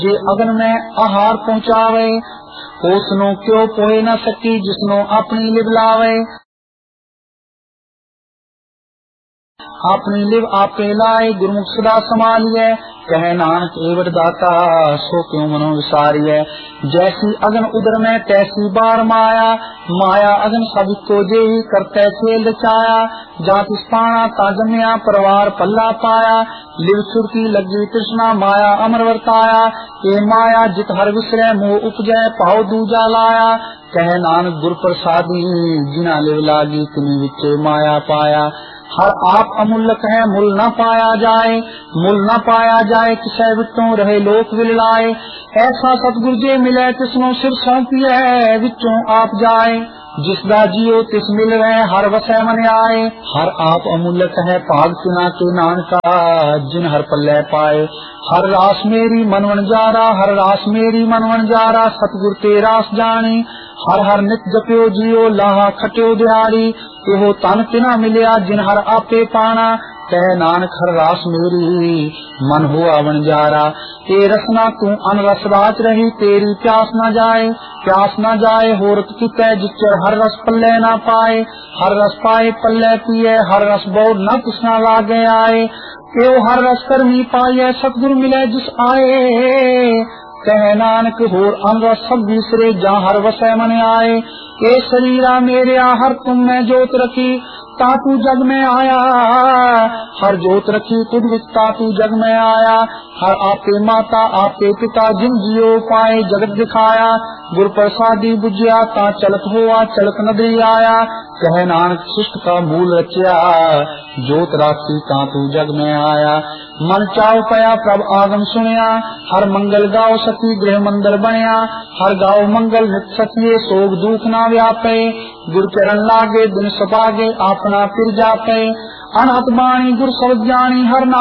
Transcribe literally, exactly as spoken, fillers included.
जे अगन में आहार पहुँचावे, उसनो क्यों पोए न सकी जिसनो अपनी लिव लावे। अपनी लिव आपे लाए गुरुमुख सदा संभालिए, कहे नानक एवट दाता सो क्यों मनो विसारिए। जैसी अगन उदर में तैसी बार माया, माया अगन सब को जेही करते खेल रचाया। जात पाना ताजमिया परवार पल्ला पाया, लिव सुरती लगी कृष्णा माया अमर वर्ताया। ए माया जित हर विसरे मोह उपजय पाओ दूजा लाया, कहे नानक गुर प्रसादी जिना लिव लागी तिनि विचे माया पाया। हर आप अमूल्य है मूल न पाया जाए, मूल न पाया जाए किसे विचों रहे लोक विलाए। ऐसा सतगुरु जे मिले तिसनो सिर सौंपिए विचों आप जाए, जिसदा जियो तिस मिल रहे हर वसै मन आए। हर आप अमूल्य है भाग तिना के नानका जिन हर पल्ले पाए। हर रास मेरी मनवन जारा, हर रास मेरी मनवन जारा, सतगुर ते रास जानी। हर हर नित जप्यो जियो लाहा खट्यो दिहाड़ी, एहो तन तिना मिलिया जिन हर आपे पाना। कह नानक हर रास मेरी मन हुआ वनजारा, ए रसना तू अन रस राच रही तेरी प्यास न जाए। प्यास न जाए होरत कितै जिच्चर हर रस पल्ले न पाए। हर रस पाए पल्ले पिए हर रस बहुत न कृष्णा लागे आए। एओ हर रस कर्मी पाए सतगुरु मिले जिस आए। कह नानक होर अन रस सब बिसरे जहाँ हर वसै मन आए। ए शरीरा मेरे हर तुम में जोत रखी तातू जग में आया, हर जोत रखी तुझ विच तातू जग में आया। हर आपे माता आपे पिता जिन जियो पाए जगत दिखाया। गुर प्रसादी बुझिया ता चलत हुआ चलत नदी आया। कह नानक सृष्ट का मूल रचिया जोत राखी तातू जग में आया। मन चाव पया प्रभ आगम सुनिया, हर मंगल गाओ सखी गृह मंदिर बनया। हर गाओ मंगल नित सखिए सोग दुख ना व्यापे। गुर चरण लागे दिन सपागे अपना फिर जापे। अनहत बाणी गुर सब जानी हर ना